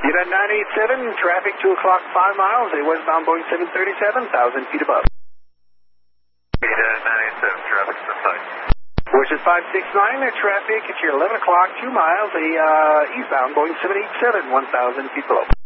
Unit 987, traffic 2 o'clock, 5 miles, a westbound Boeing 737, 1,000 feet above. Unit 987, traffic to the site. Worcester 569, traffic at your 11 o'clock, 2 miles, a eastbound Boeing 787, 1,000 feet below.